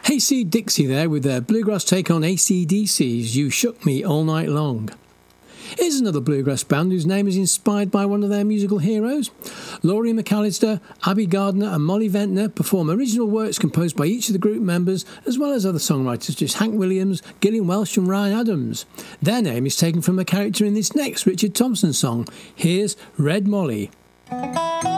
AC Dixie there with their bluegrass take on AC/DC's You Shook Me All Night Long. Here's another bluegrass band whose name is inspired by one of their musical heroes. Laurie McAllister, Abby Gardner and Molly Ventnor perform original works composed by each of the group members, as well as other songwriters such as Hank Williams, Gillian Welsh and Ryan Adams. Their name is taken from a character in this next Richard Thompson song. Here's Red Molly.